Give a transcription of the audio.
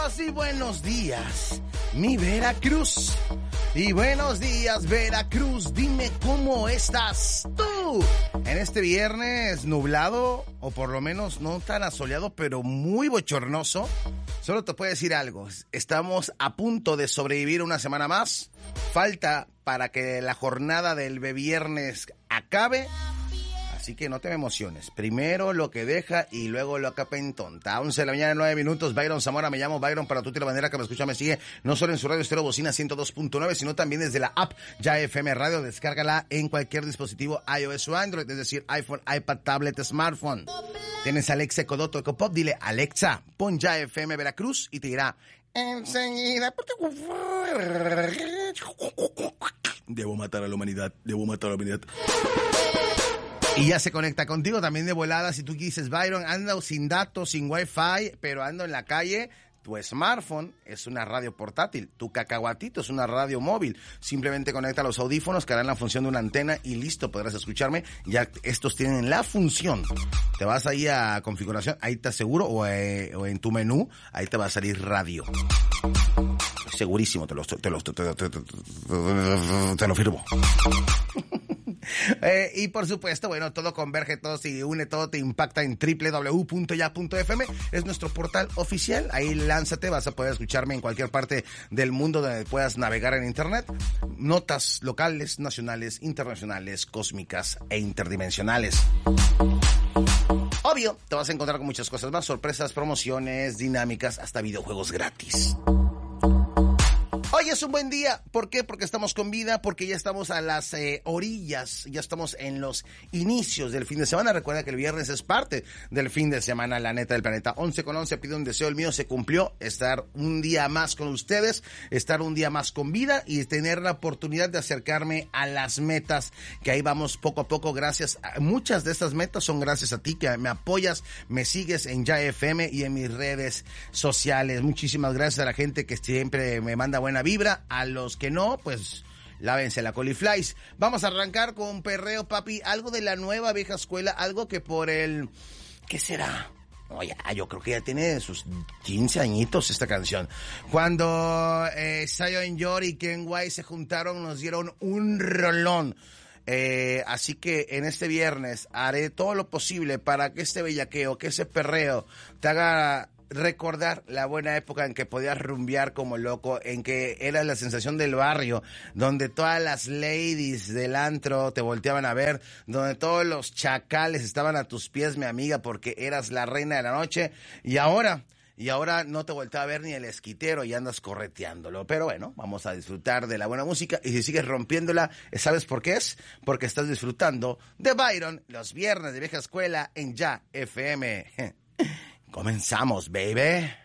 días y buenos días, mi Veracruz. Y buenos días, Veracruz, dime cómo estás tú. En este viernes nublado, o por lo menos no tan asoleado, pero muy bochornoso. Solo te puedo decir algo, estamos a punto de sobrevivir una semana más. Falta para que la jornada del viernes acabe. Así que no te emociones. Primero lo que deja y luego lo que pentonta. 11 de la mañana, 9 minutos. Byron Zamora, me llamo Byron para tú de la manera que me escucha, me sigue. No solo en su radio estéreo bocina 102.9, sino también desde la app Ya FM Radio. Descárgala en cualquier dispositivo iOS o Android, es decir, iPhone, iPad, tablet, smartphone. Tienes Alexa, Ecodoto, Ecopop. Dile, Alexa, pon Ya FM Veracruz y te dirá, enseguida. Debo matar a la humanidad. Y ya se conecta contigo también de volada. Si tú dices, Byron, ando sin datos, sin wifi, pero ando en la calle, tu smartphone es una radio portátil, tu cacahuatito es una radio móvil. Simplemente conecta los audífonos que harán la función de una antena y listo, podrás escucharme. Ya estos tienen la función. Te vas ahí a configuración, ahí te aseguro, o en tu menú, ahí te va a salir radio. Segurísimo, te lo firmo. Y por supuesto, bueno, todo converge, todo se une, todo te impacta en www.ya.fm. Es nuestro portal oficial. Ahí lánzate, vas a poder escucharme en cualquier parte del mundo donde puedas navegar en internet. Notas locales, nacionales, internacionales, cósmicas e interdimensionales. Obvio, te vas a encontrar con muchas cosas más, sorpresas, promociones, dinámicas, hasta videojuegos gratis. Hoy es un buen día. ¿Por qué? Porque estamos con vida, porque ya estamos a las orillas, ya estamos en los inicios del fin de semana. Recuerda que el viernes es parte del fin de semana, la neta del planeta. 11:11, pido un deseo, el mío se cumplió. Estar un día más con ustedes, estar un día más con vida y tener la oportunidad de acercarme a las metas, que ahí vamos poco a poco. Gracias a muchas de estas metas son gracias a ti, que me apoyas, me sigues en Ya FM y en mis redes sociales. Muchísimas gracias a la gente que siempre me manda buena vibra. A los que no, pues lávense la coliflies. Vamos a arrancar con un perreo, papi. Algo de la nueva vieja escuela, algo que por el... ¿qué será? Oye, yo creo que ya tiene sus 15 añitos esta canción. Cuando Zion Yor y Ken White se juntaron, nos dieron un rolón. Así que en este viernes haré todo lo posible para que este bellaqueo, que ese perreo te haga recordar la buena época en que podías rumbear como loco, en que era la sensación del barrio, donde todas las ladies del antro te volteaban a ver, donde todos los chacales estaban a tus pies, mi amiga, porque eras la reina de la noche. Y ahora no te voltea a ver ni el esquitero y andas correteándolo. Pero bueno, vamos a disfrutar de la buena música. Y si sigues rompiéndola, ¿sabes por qué es? Porque estás disfrutando de Byron los viernes de vieja escuela en Ya FM. Comenzamos, baby.